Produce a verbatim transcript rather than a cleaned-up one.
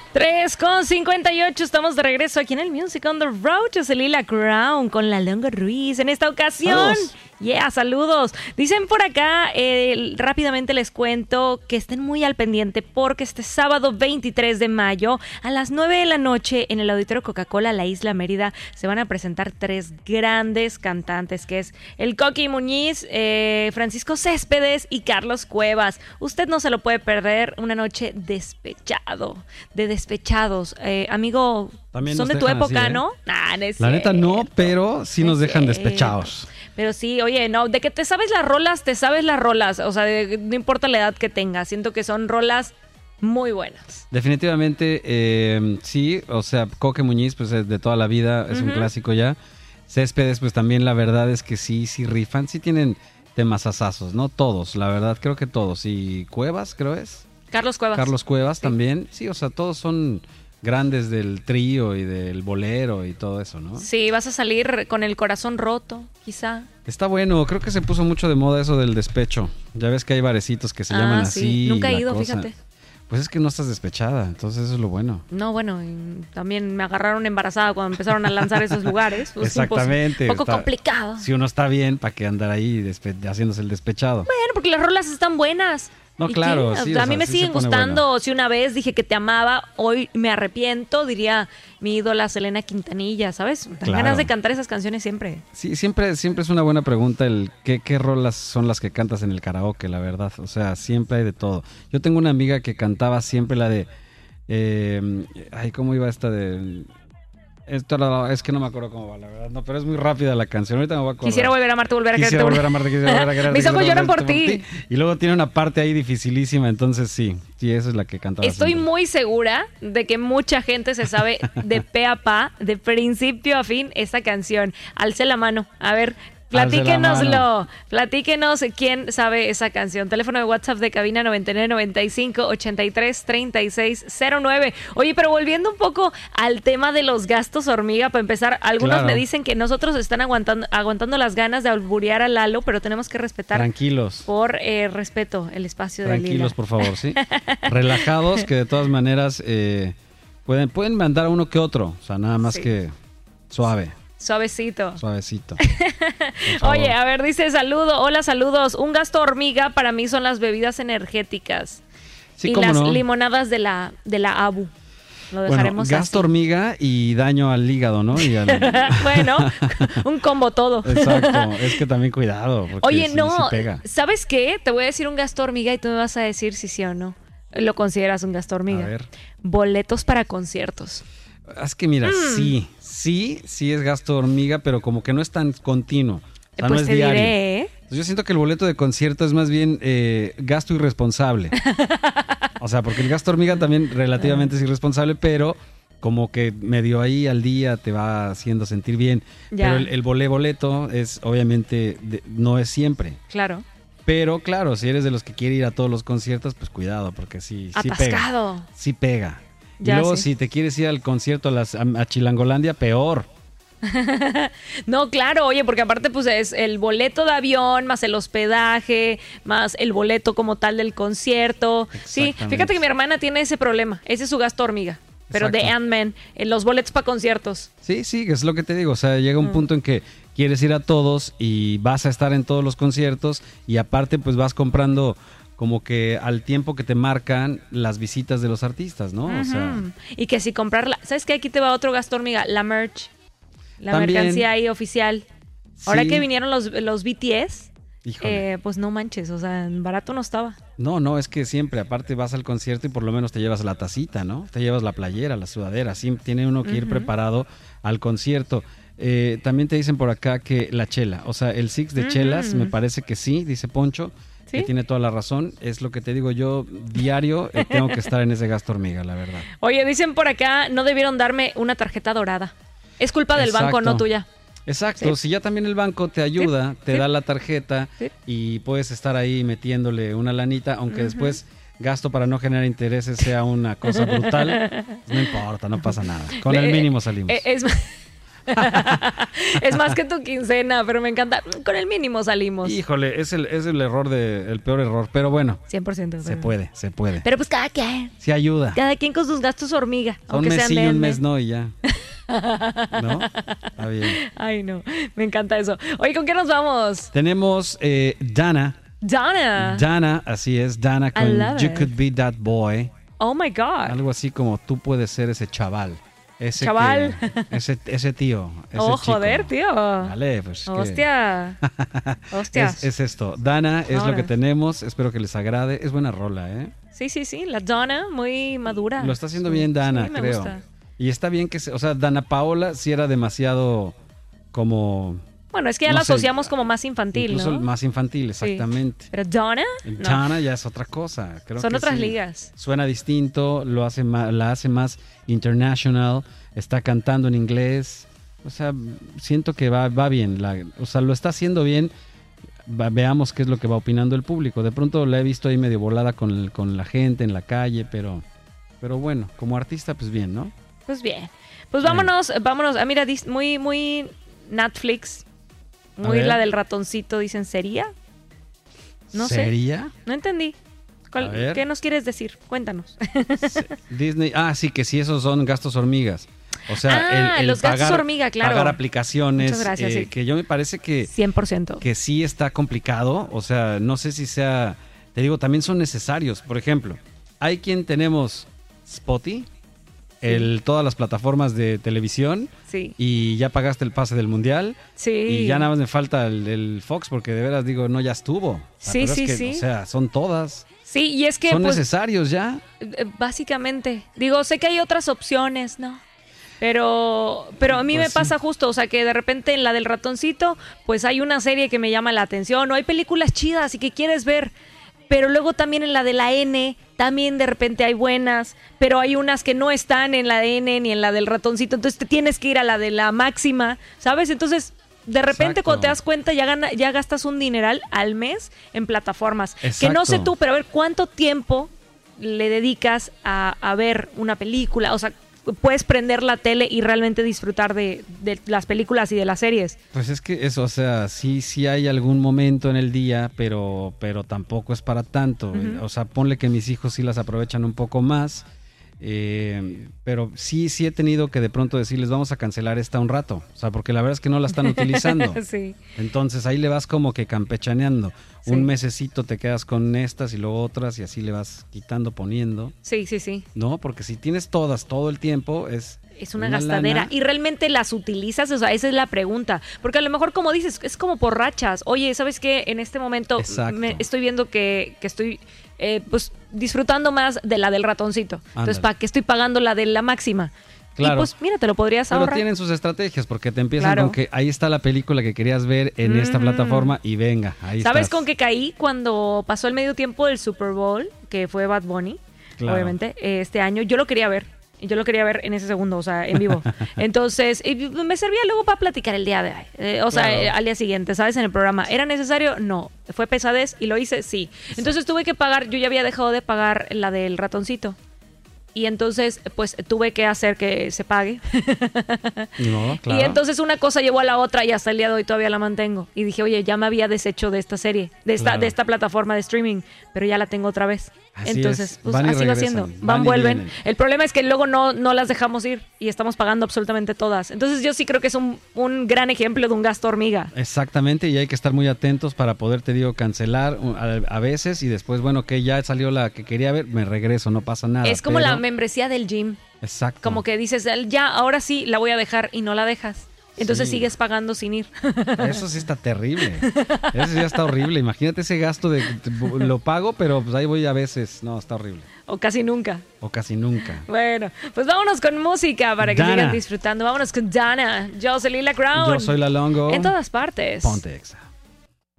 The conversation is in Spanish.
tres con cincuenta y ocho, estamos de regreso aquí en el Music on the Road. Yo soy Lila Crown con la Longa Ruiz. En esta ocasión, saludos. Yeah, saludos. Dicen por acá, eh, rápidamente les cuento que estén muy al pendiente porque este sábado veintitrés de mayo a las nueve de la noche en el Auditorio Coca-Cola, la Isla Mérida, se van a presentar tres grandes cantantes, que es el Coqui Muñiz, eh, Francisco Céspedes y Carlos Cuevas. Usted no se lo puede perder, una noche despechado, de despechados. Eh, amigo, también son de tu época, así, ¿eh? ¿no? Nah, no es La neta cierto. no, pero sí nos Es dejan cierto. despechados. Pero sí, oye, no, de que te sabes las rolas, te sabes las rolas. O sea, de, no importa la edad que tengas. Siento que son rolas muy buenas. Definitivamente, eh, sí. O sea, Coque Muñiz, pues es de toda la vida, es uh-huh. un clásico ya. Céspedes, pues también la verdad es que sí, sí rifan. Sí tienen temas asazos, ¿no? Todos, la verdad, creo que todos. Y Cuevas, creo es. Carlos Cuevas. Carlos Cuevas sí. también. Sí, o sea, todos son grandes del trío y del bolero y todo eso, ¿no? Sí, vas a salir con el corazón roto, quizá. Está bueno, creo que se puso mucho de moda eso del despecho. Ya ves que hay barecitos que se ah, llaman sí. así. Nunca he ido, cosa. fíjate. Pues es que no estás despechada, entonces eso es lo bueno. No, bueno, también me agarraron embarazada cuando empezaron a lanzar esos lugares. Pues exactamente. Un poco está, complicado. Si uno está bien, ¿para qué andar ahí despe- haciéndose el despechado? Bueno, porque las rolas están buenas. No, claro. Sí, a o mí sea, me sí siguen gustando. buena. Si una vez dije que te amaba, hoy me arrepiento, diría mi ídola Selena Quintanilla, ¿sabes? Dan claro. ganas de cantar esas canciones siempre. Sí, siempre, siempre es una buena pregunta el qué, qué rolas son las que cantas en el karaoke, la verdad. O sea, siempre hay de todo. Yo tengo una amiga que cantaba siempre la de... Eh, ay, ¿cómo iba esta de...? Esto, es que no me acuerdo cómo va, la verdad. No, pero es muy rápida la canción. Ahorita me voy a acordar. Quisiera volver a amarte, volver a quererte. Quisiera volver a amarte, quisiera volver a quererte. Mis ojos lloran por ti. ti. Y luego tiene una parte ahí dificilísima, entonces sí. Sí, esa es la que cantaba. Estoy siempre. muy segura de que mucha gente se sabe de pe a pa, de principio a fin, esta canción. Alce la mano. A ver... Platíquenoslo, platíquenos quién sabe esa canción. Teléfono de WhatsApp de cabina noventa y nueve noventa y cinco ochenta y tres treinta y seis cero nueve. Oye, pero volviendo un poco al tema de los gastos hormiga, para empezar, algunos claro. me dicen que nosotros están aguantando, aguantando las ganas de alburear a Lalo, pero tenemos que respetar. Tranquilos. Por eh, respeto, el espacio de Lila. Tranquilos, por favor, sí. Relajados, que de todas maneras eh, pueden, pueden mandar a uno que otro. O sea, nada más sí. que suave. Suavecito. Suavecito. Oye, a ver, dice saludo, hola, saludos. Un gasto hormiga para mí son las bebidas energéticas sí, y cómo las no. limonadas de la de la Abu. Lo dejaremos bueno, gasto así. hormiga y daño al hígado, ¿no? Y al... bueno, un combo todo. Exacto, es que también cuidado. Porque Oye, sí, no, sí pega. ¿Sabes qué? Te voy a decir un gasto hormiga y tú me vas a decir si sí o no. ¿Lo consideras un gasto hormiga? A ver. Boletos para conciertos. Es que mira, mm. sí, sí, sí es gasto hormiga, pero como que no es tan continuo. O sea, pues no es te diario. diré, ¿eh? Yo siento que el boleto de concierto es más bien eh, gasto irresponsable. O sea, porque el gasto hormiga también relativamente es irresponsable, pero como que medio ahí al día te va haciendo sentir bien. Ya. Pero el, el bolé boleto es obviamente, de, no es siempre. Claro. Pero claro, si eres de los que quiere ir a todos los conciertos, pues cuidado, porque sí, sí Atascado. pega. Sí pega. Ya, y luego sí. si te quieres ir al concierto a, las, a, a Chilangolandia, peor. No, claro, oye, porque aparte pues es el boleto de avión, más el hospedaje, más el boleto como tal del concierto. Sí, fíjate que mi hermana tiene ese problema, ese es su gasto hormiga. Pero Exacto. de Ant-Man, en los boletos para conciertos. Sí, sí, es lo que te digo. O sea, llega un mm. punto en que quieres ir a todos y vas a estar en todos los conciertos y aparte pues vas comprando como que al tiempo que te marcan las visitas de los artistas, ¿no? Uh-huh. O sea, y que si comprarla, ¿sabes qué? Aquí te va otro gasto hormiga, la merch, la también, mercancía ahí oficial. Sí. Ahora que vinieron los, los B T S, eh, pues no manches, o sea, barato no estaba. No, no, es que siempre, aparte vas al concierto y por lo menos te llevas la tacita, ¿no? Te llevas la playera, la sudadera, sí, tiene uno que uh-huh. ir preparado al concierto. Eh, también te dicen por acá que la chela, o sea, el six de uh-huh. chelas, me parece que sí, dice Poncho. ¿Sí? Que tiene toda la razón, es lo que te digo yo, diario eh, tengo que estar en ese gasto hormiga, la verdad. Oye, dicen por acá, no debieron darme una tarjeta dorada. Es culpa del Exacto. banco, no tuya. Exacto, sí. Si ya también el banco te ayuda, sí. te sí. da la tarjeta sí. y puedes estar ahí metiéndole una lanita, aunque uh-huh. después gasto para no generar intereses sea una cosa brutal, no importa, no pasa nada. Con el mínimo salimos. Es, Es más que tu quincena, pero me encanta. Con el mínimo salimos. Híjole, es el, es el error de, el peor error, pero bueno. cien por ciento. Se puede, se puede. Pero pues cada quien. Sí ayuda. Cada quien con sus gastos hormiga. Un aunque mes sean sí y de un M. mes no y ya. ¿No? Está bien. Ay, no. Me encanta eso. Oye, ¿con qué nos vamos? Tenemos eh, Dana. Dana. Dana, así es. Dana I con love You it. Could Be That Boy. Oh, my God. Algo así como tú puedes ser ese chaval. Ese Chaval. que- ese, ese tío. Ese Oh, chico. joder, tío. Vale, pues. que- Hostia. Hostias. Es, es esto. Dana es Ahora. lo que tenemos. Espero que les agrade. Es buena rola, ¿eh? Sí, sí, sí. La Donna, muy madura. Lo está haciendo bien Dana, Sí, me creo. gusta. Y está bien que, se- o sea, Dana Paola sí era demasiado como... Bueno, es que ya No la sé, asociamos como más infantil, incluso ¿no? más infantil, Sí. exactamente. Pero Donna, no. Dana ya es otra cosa. Creo Son que otras sí. ligas. Suena distinto, lo hace ma- la hace más international, está cantando en inglés. O sea, siento que va, va bien. La- o sea, lo está haciendo bien. Va- veamos qué es lo que va opinando el público. De pronto la he visto ahí medio volada con, el- con la gente en la calle, pero, pero bueno, como artista, pues bien, ¿no? Pues bien. Pues vámonos, vámonos. Ah, mira, dis- muy, muy Netflix. A Muy ver. la del ratoncito, dicen, ¿sería? No sé. ¿Sería? No entendí. ¿Cuál- A ver. ¿Qué nos quieres decir? Cuéntanos. Disney, ah, sí, que sí, esos son gastos hormigas. O sea, Ah, el, el los gastos pagar, hormiga, claro. pagar aplicaciones, Muchas gracias, eh, sí. que yo me parece que, cien por ciento. que sí está complicado. O sea, no sé si sea, te digo, también son necesarios. Por ejemplo, hay quien tenemos Spotify, el, todas las plataformas de televisión Sí. y ya pagaste el pase del mundial Sí. y ya nada más me falta el, el Fox porque de veras digo, no, ya estuvo. O sea, Sí, pero es sí, que, sí. O sea, son todas. Sí, y es que son pues, necesarios ya. eh, básicamente, digo, sé que hay otras opciones, ¿no? Pero, pero a mí Pues me sí. pasa justo, o sea, que de repente en la del ratoncito, pues hay una serie que me llama la atención, o hay películas chidas y que quieres ver, pero luego también en la de la N, también de repente hay buenas, pero hay unas que no están en la de N ni en la del ratoncito, entonces te tienes que ir a la de la máxima, ¿sabes? Entonces, de repente Exacto. cuando te das cuenta ya, gana, ya gastas un dineral al mes en plataformas. Que no Exacto. sé tú, pero a ver, ¿cuánto tiempo le dedicas a, a ver una película? O sea, puedes prender la tele y realmente disfrutar de, de las películas y de las series. Pues es que eso, o sea, sí, sí hay algún momento en el día, pero, pero tampoco es para tanto. Ujú. O sea, ponle que mis hijos sí las aprovechan un poco más, eh, pero sí, sí he tenido que de pronto decirles, vamos a cancelar esta un rato. O sea, porque la verdad es que no la están utilizando. Sí. Entonces ahí le vas como que campechaneando. Sí. Un mesecito te quedas con estas y luego otras y así le vas quitando, poniendo. Sí, sí, sí. No, porque si tienes todas todo el tiempo es... Es una, Una gastadera. lana. ¿Y realmente las utilizas? O sea, esa es la pregunta. Porque a lo mejor, como dices, es como por rachas. Oye, ¿sabes qué? En este momento Exacto. me estoy viendo que, que estoy eh, pues disfrutando más de la del ratoncito. Entonces, Ándale. ¿para qué estoy pagando la de la máxima? Claro. Y pues, mira, te lo podrías Pero ahorrar. tienen sus estrategias porque te empiezan Claro. con que ahí está la película que querías ver en esta Ujú. plataforma y venga, ahí ¿Sabes estás. con qué caí cuando pasó el medio tiempo del Super Bowl, que fue Bad Bunny, Claro. obviamente, eh, este año? Yo lo quería ver. Y yo lo quería ver en ese segundo, o sea, en vivo. Entonces, y me servía luego para platicar el día de hoy. Eh, o sea, Claro. eh, al día siguiente, ¿sabes? En el programa. ¿Era necesario? No. ¿Fue pesadez? ¿Y lo hice? Sí. Entonces tuve que pagar, yo ya había dejado de pagar la del ratoncito. Y entonces, pues, tuve que hacer que se pague. Ni modo, claro. Y entonces una cosa llevó a la otra y hasta el día de hoy todavía la mantengo. Y dije, oye, ya me había deshecho de esta serie, de esta, Claro. de esta plataforma de streaming, pero ya la tengo otra vez. Así Entonces, es. pues Van y así va regresan, siendo. van Van, y vuelven. vienen. El problema es que luego no, no las dejamos ir y estamos pagando absolutamente todas. Entonces yo sí creo que es un, un gran ejemplo de un gasto hormiga. Exactamente, y hay que estar muy atentos para poder, te digo, cancelar uh, a, a veces y después, bueno, que ya salió la que quería ver, me regreso, no pasa nada. es como pero- la membresía del gym. Exacto. Como que dices, ya, ahora sí la voy a dejar y no la dejas. Entonces Sí. sigues pagando sin ir. Eso sí está terrible. Eso ya está horrible. Imagínate ese gasto de lo pago, pero pues ahí voy a veces. No, está horrible. O casi nunca. O casi nunca. Bueno, pues vámonos con música para que Dana. sigan disfrutando. Vámonos con Dana. Yo soy Lila Crown. Yo soy la Longo. En todas partes. Ponte Exa.